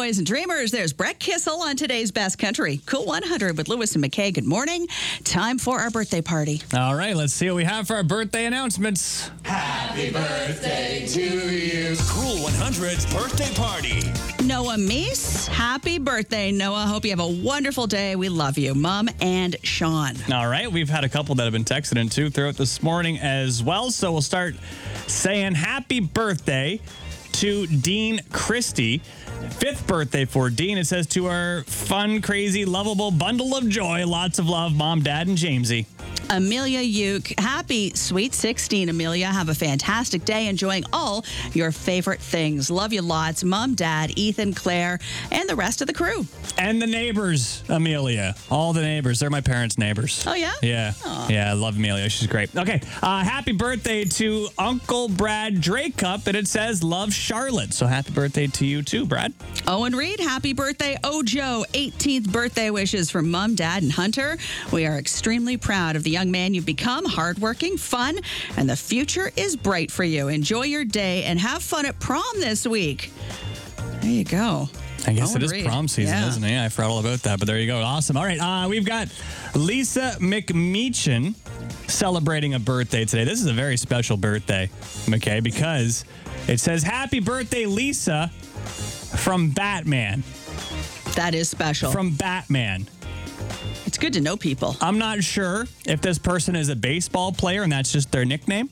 boys and dreamers. There's Brett Kissel on today's Best Country. Cool 100 with Lewis and McKay. Good morning. Time for our birthday party. All right, let's see what we have for our birthday announcements. Happy birthday to you. Cool 100's birthday party. Noah Meese, happy birthday, Noah. Hope you have a wonderful day. We love you, Mom and Sean. All right, we've had a couple that have been texted in too throughout this morning as well. So we'll start saying happy birthday to Dean Christie. 5th birthday for Dean. It says, to our fun, crazy, lovable bundle of joy, lots of love, Mom, Dad, and Jamesy. Amelia Uke, happy sweet 16, Amelia. Have a fantastic day enjoying all your favorite things. Love you lots. Mom, Dad, Ethan, Claire, and the rest of the crew. And the neighbors, Amelia. All the neighbors. They're my parents' neighbors. Oh, yeah? Yeah. Aw. Yeah, I love Amelia. She's great. Okay. Happy birthday to Uncle Brad Dracup. And it says, love Charlotte. So happy birthday to you too, Brad. Owen Reed, happy birthday. Ojo, 18th birthday wishes from Mom, Dad, and Hunter. We are extremely proud of the young man you've become, hardworking, fun, and the future is bright for you. Enjoy your day and have fun at prom this week. There you go. I guess Owen it is Reed. prom season, Yeah. isn't it? Yeah, I forgot all about that, but there you go. Awesome. All right, we've got Lisa McMeechan celebrating a birthday today. This is a very special birthday, McKay, because it says, happy birthday, Lisa, from Batman. That is special. From Batman. It's good to know people. I'm not sure if this person is a baseball player and that's just their nickname,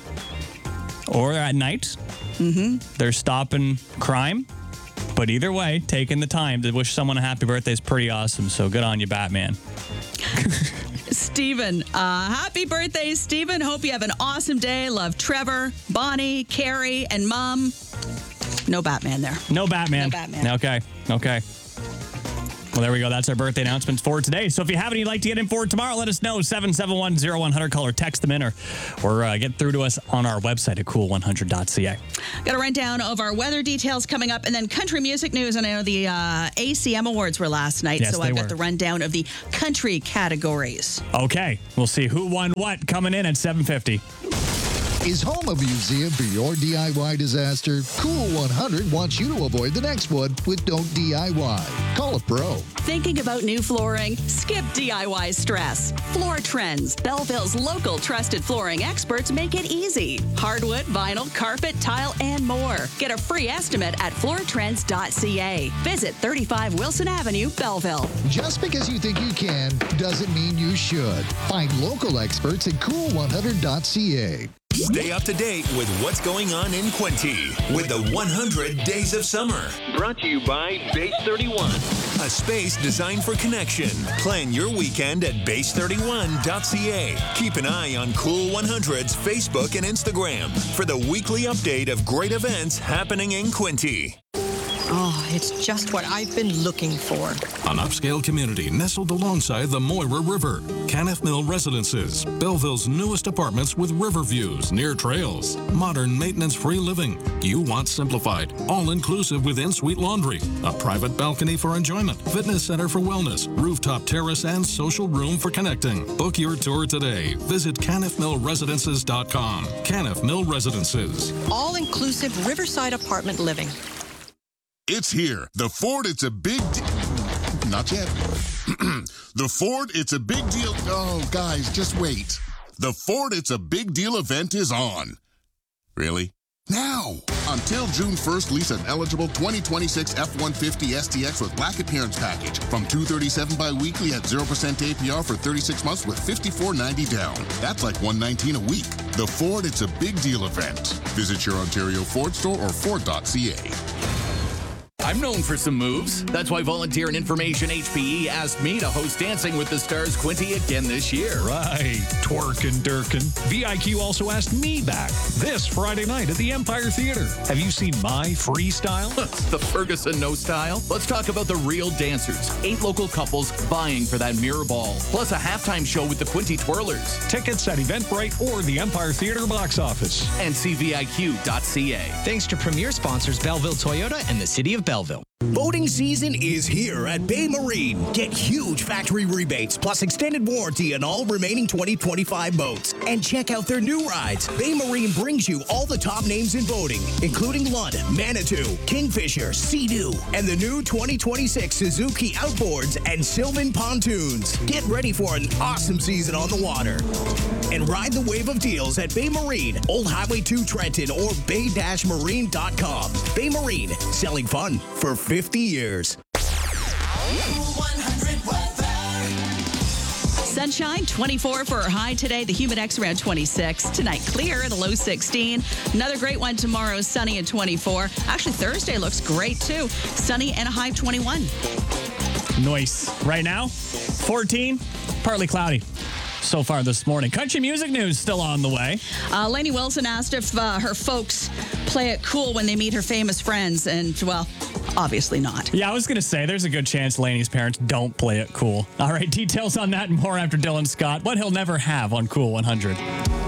or at night they're stopping crime. But either way, taking the time to wish someone a happy birthday is pretty awesome. So good on you, Batman. Stephen, happy birthday, Stephen. Hope you have an awesome day. Love Trevor, Bonnie, Carrie, and Mom. No Batman there. No Batman. No Batman. Okay. Well, there we go. That's our birthday announcements for today. So if you have any you'd like to get in for tomorrow, let us know. 771-0100. Call or text them in or get through to us on our website at cool100.ca. Got a rundown of our weather details coming up, and then country music news. And I know the ACM Awards were last night, Yes, so they I've got were. the rundown of the country categories. Okay. We'll see who won what coming in at 7:50. Is home a museum for your DIY disaster? Cool 100 wants you to avoid the next one with Don't DIY. Call a pro. Thinking about new flooring? Skip DIY stress. Floor Trends, Belleville's local trusted flooring experts, make it easy. Hardwood, vinyl, carpet, tile, and more. Get a free estimate at floortrends.ca. Visit 35 Wilson Avenue, Belleville. Just because you think you can doesn't mean you should. Find local experts at cool100.ca. Stay up to date with what's going on in Quinte with the 100 Days of Summer. Brought to you by Base 31. A space designed for connection. Plan your weekend at base31.ca. Keep an eye on Cool 100's Facebook and Instagram for the weekly update of great events happening in Quinte. Oh, it's just what I've been looking for. An upscale community nestled alongside the Moira River. Caniff Mill Residences, Belleville's newest apartments with river views near trails. Modern maintenance-free living. You want simplified, all-inclusive with in-suite laundry. A private balcony for enjoyment. Fitness center for wellness. Rooftop terrace and social room for connecting. Book your tour today. Visit caniffmillresidences.com. Caniff Mill Residences. All-inclusive riverside apartment living. It's here. The Ford, it's a big Not yet. The Ford, it's a big deal. Oh, guys, just wait. The Ford, it's a big deal event is on. Really? Now! Until June 1st, lease an eligible 2026 F-150 STX with black appearance package from $237 bi-weekly at 0% APR for 36 months with $54.90 down. That's like $119 a week. The Ford, it's a big deal event. Visit your Ontario Ford store or Ford.ca. I'm known for some moves. That's why Volunteer and Information HPE asked me to host Dancing with the Stars Quinte again this year. Right. Twerkin' Durkin. VIQ also asked me back this Friday night at the Empire Theater. Have you seen my freestyle? The Ferguson No Style. Let's talk about the real dancers. 8 local couples vying for that mirror ball. Plus a halftime show with the Quinte Twirlers. Tickets at Eventbrite or the Empire Theater box office. And cviq.ca. Thanks to premier sponsors Belleville Toyota and the City of Belleville. Belleville. Boating season is here at Bay Marine. Get huge factory rebates plus extended warranty on all remaining 2025 boats. And check out their new rides. Bay Marine brings you all the top names in boating, including Lund, Manitou, Kingfisher, Sea-Doo, and the new 2026 Suzuki Outboards and Sylvan Pontoons. Get ready for an awesome season on the water. And ride the wave of deals at Bay Marine, Old Highway 2 Trenton, or bay-marine.com. Bay Marine, selling fun for 50 years. Sunshine, 24 for our high today. The Humidex around 26. Tonight, clear at a low 16. Another great one tomorrow, sunny at 24. Actually, Thursday looks great, too. Sunny and a high of 21. Nice. Right now, 14, partly cloudy. So far this morning. Country music news still on the way. Lainey Wilson asked if her folks play it cool when they meet her famous friends, and, well, obviously not. Yeah, I was going to say, there's a good chance Lainey's parents don't play it cool. All right, details on that and more after Dylan Scott. What he'll never have on Cool 100.